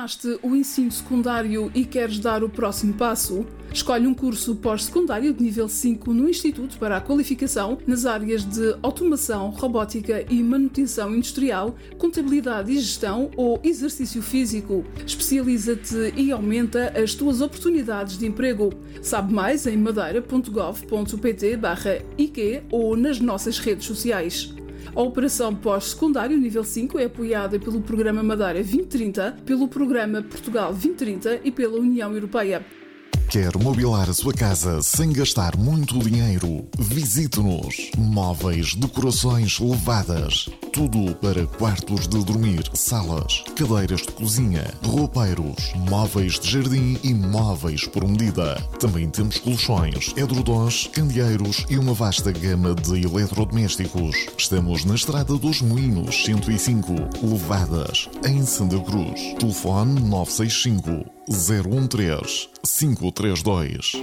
Terminaste o ensino secundário e queres dar o próximo passo? Escolhe um curso pós-secundário de nível 5 no Instituto para a Qualificação nas áreas de automação, robótica e manutenção industrial, contabilidade e gestão ou exercício físico. Especializa-te e aumenta as tuas oportunidades de emprego. Sabe mais em madeira.gov.pt/IQ ou nas nossas redes sociais. A Operação Pós-Secundário Nível 5 é apoiada pelo Programa Madeira 2030, pelo Programa Portugal 2030 e pela União Europeia. Quer mobilar a sua casa sem gastar muito dinheiro? Visite-nos. Móveis, decorações levadas. Tudo para quartos de dormir, salas, cadeiras de cozinha, roupeiros, móveis de jardim e móveis por medida. Também temos colchões, edredons, candeeiros e uma vasta gama de eletrodomésticos. Estamos na Estrada dos Moinhos, 105, Levadas, em Santa Cruz. Telefone 965 013 532.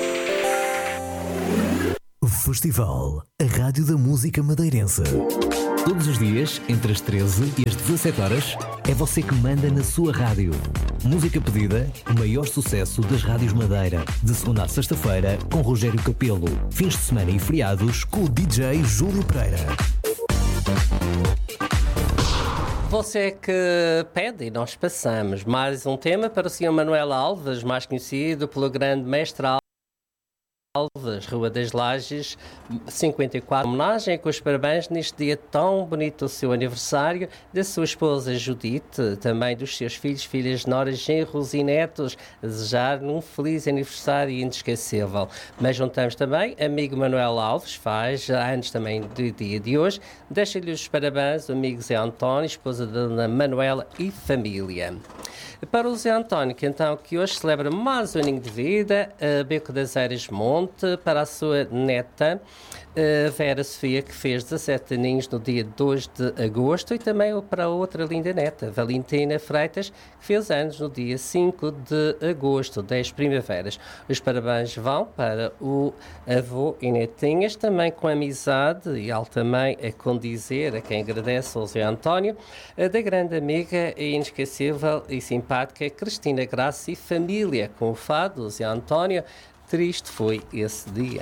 Festival, a rádio da música madeirense. Todos os dias, entre as 13 e as 17 horas, é você que manda na sua rádio. Música pedida, o maior sucesso das rádios Madeira. De segunda a sexta-feira, com Rogério Capelo. Fins de semana e feriados, com o DJ Júlio Pereira. Você que pede e nós passamos mais um tema para o Sr. Manuel Alves, mais conhecido pelo grande mestre Alves, Rua das Lajes, 54. Homenagem com os parabéns neste dia tão bonito do seu aniversário, da sua esposa Judite, também dos seus filhos, filhas, noras, genros e netos, a desejar um feliz aniversário inesquecível. Mas juntamos também amigo Manuel Alves, faz anos também do dia de hoje, deixa-lhe os parabéns, amigo Zé António, esposa da Dona Manuela e família. Para o Zé António, que hoje celebra mais um aninho de vida, Beco das Eiras Monte, para a sua neta, Vera Sofia, que fez 17 aninhos no dia 2 de agosto, e também para a outra linda neta, Valentina Freitas, que fez anos no dia 5 de agosto, 10 primaveras. Os parabéns vão para o avô e netinhas, também com amizade, e ele também a condizer, a quem agradece ao Zé António, da grande amiga e inesquecível e simpática Cristina Graça e família, com o fado do Zé António. Triste foi esse dia.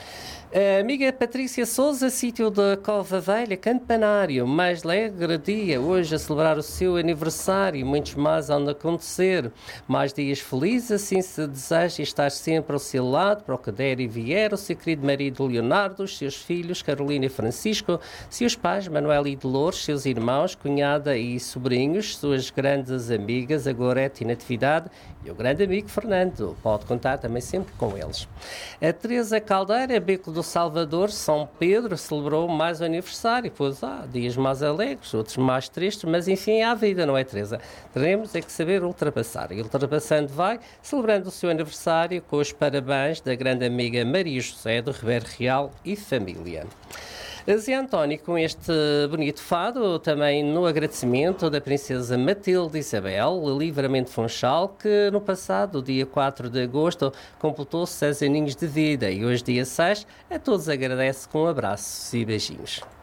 A amiga Patrícia Souza, sítio da Cova Velha, Campanário, mais alegre dia, hoje a celebrar o seu aniversário, muitos mais hão de acontecer, mais dias felizes, assim se deseja estar sempre ao seu lado, para o que der e vier, o seu querido marido Leonardo, os seus filhos Carolina e Francisco, seus pais Manuel e Dolores, seus irmãos, cunhada e sobrinhos, suas grandes amigas, a Gorete e Natividade, e o grande amigo Fernando, pode contar também sempre com eles. A Teresa Caldeira, Beco do Salvador, São Pedro, celebrou mais um aniversário, pois há dias mais alegres, outros mais tristes, mas enfim, há vida, não é, Teresa? Teremos é que saber ultrapassar, e ultrapassando vai, celebrando o seu aniversário com os parabéns da grande amiga Maria José do Ribeiro Real e família. Zé António, com este bonito fado, também no agradecimento da princesa Matilde Isabel, Livramento Funchal, que no passado, dia 4 de agosto, completou 6 aninhos de vida, e hoje, dia 6, a todos agradece com abraços e beijinhos.